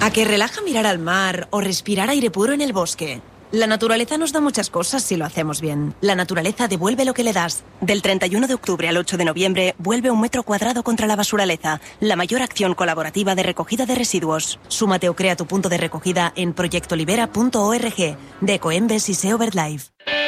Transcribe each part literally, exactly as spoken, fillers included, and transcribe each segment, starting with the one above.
¿A que relaja mirar al mar o respirar aire puro en el bosque? La naturaleza nos da muchas cosas si lo hacemos bien. La naturaleza devuelve lo que le das. Del treinta y uno de octubre al ocho de noviembre, vuelve un metro cuadrado contra la basuraleza, la mayor acción colaborativa de recogida de residuos. Súmate o crea tu punto de recogida en proyecto libera punto org, de Ecoembes y Seo BirdLife.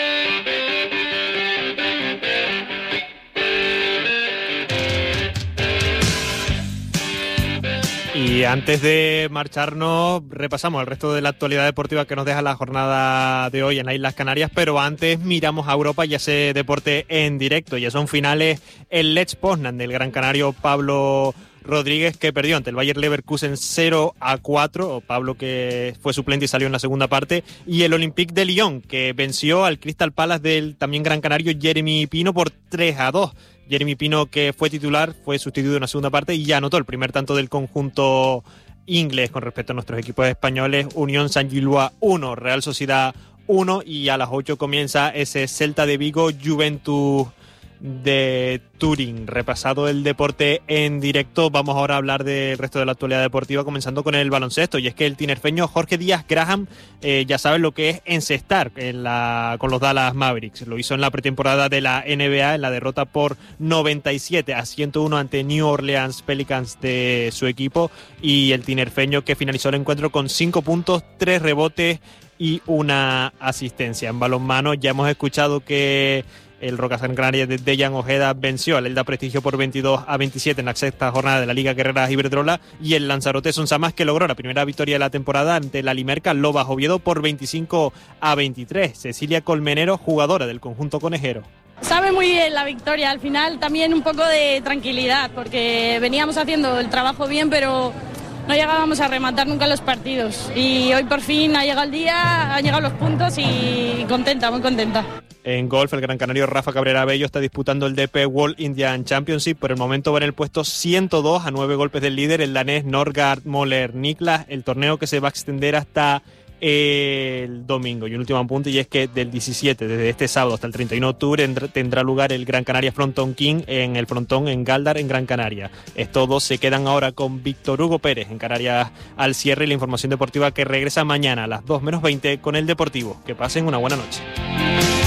Y antes de marcharnos, repasamos el resto de la actualidad deportiva que nos deja la jornada de hoy en las Islas Canarias, pero antes miramos a Europa y a ese deporte en directo. Ya son finales el Lech Poznan del gran canario Pablo Rodríguez, que perdió ante el Bayer Leverkusen cero a cuatro, o Pablo, que fue suplente y salió en la segunda parte, y el Olympique de Lyon, que venció al Crystal Palace del también gran canario Jeremy Pino por tres a dos. Jeremy Pino, que fue titular, fue sustituido en la segunda parte y ya anotó el primer tanto del conjunto inglés. Con respecto a nuestros equipos españoles, Unión San Gilois uno, Real Sociedad uno, y a las ocho comienza ese Celta de Vigo Juventus de Turín. Repasado el deporte en directo, vamos ahora a hablar del resto de la actualidad deportiva, comenzando con el baloncesto, y es que el tinerfeño Jorge Díaz Graham eh, ya sabe lo que es encestar en la, con los Dallas Mavericks. Lo hizo en la pretemporada de la N B A en la derrota por noventa y siete a ciento uno ante New Orleans Pelicans de su equipo, y el tinerfeño que finalizó el encuentro con cinco puntos, tres rebotes y una asistencia. En balonmano ya hemos escuchado que el Rocas Gran Canaria de Dejan Ojeda venció al Elda Prestigio por veintidós a veintisiete en la sexta jornada de la Liga Guerreras Iberdrola, y el Lanzarote Son Samás, que logró la primera victoria de la temporada ante la Limerca Lobas Oviedo por veinticinco a veintitrés. Cecilia Colmenero, jugadora del conjunto conejero. Sabe muy bien la victoria, al final también un poco de tranquilidad, porque veníamos haciendo el trabajo bien, pero no llegábamos a rematar nunca los partidos, y hoy por fin ha llegado el día, han llegado los puntos y contenta, muy contenta. En golf, el gran canario Rafa Cabrera Bello está disputando el D P World Indian Championship. Por el momento va en el puesto ciento dos, a nueve golpes del líder, el danés Norgard Moller Niklas. El torneo que se va a extender hasta el domingo. Y un último apunte, y es que del diecisiete, desde este sábado hasta el treinta y uno de octubre, tendrá lugar el Gran Canaria Frontón King en el frontón en Galdar, en Gran Canaria. Estos dos se quedan ahora con Víctor Hugo Pérez en Canarias al cierre, y la información deportiva que regresa mañana a las dos menos veinte con el Deportivo. Que pasen una buena noche.